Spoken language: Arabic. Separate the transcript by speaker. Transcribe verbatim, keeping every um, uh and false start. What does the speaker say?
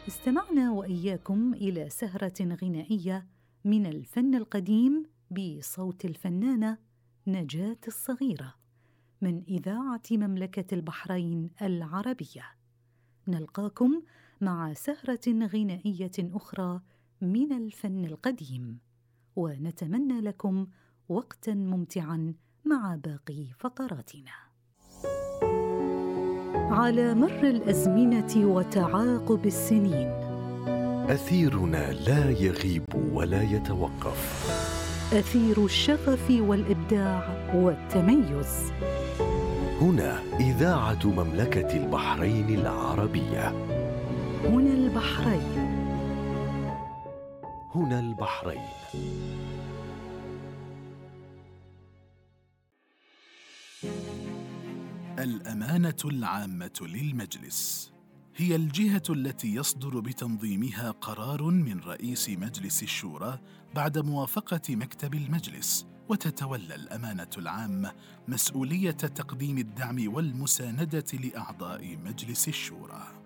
Speaker 1: استمعنا وإياكم إلى سهرة غنائية من الفن القديم بصوت الفنانة نجاة الصغيرة من إذاعة مملكة البحرين العربية. نلقاكم مع سهرة غنائية أخرى من الفن القديم، ونتمنى لكم وقتاً ممتعاً مع باقي فقراتنا. على مر الأزمنة وتعاقب السنين،
Speaker 2: أثيرنا لا يغيب ولا يتوقف،
Speaker 1: أثير الشغف والإبداع والتميز.
Speaker 2: هنا إذاعة مملكة البحرين العربية.
Speaker 1: هنا البحرين.
Speaker 2: هنا البحرين.
Speaker 3: الأمانة العامة للمجلس هي الجهة التي يصدر بتنظيمها قرار من رئيس مجلس الشورى بعد موافقة مكتب المجلس، وتتولى الأمانة العامة مسؤولية تقديم الدعم والمساندة لأعضاء مجلس الشورى.